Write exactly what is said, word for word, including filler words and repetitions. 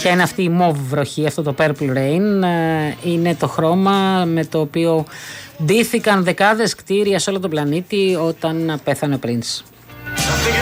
ποια είναι αυτή η μοβ βροχή, αυτό το purple rain. Είναι το χρώμα με το οποίο ντύθηκαν δεκάδες κτίρια σε όλο τον πλανήτη όταν πέθανε ο Prince.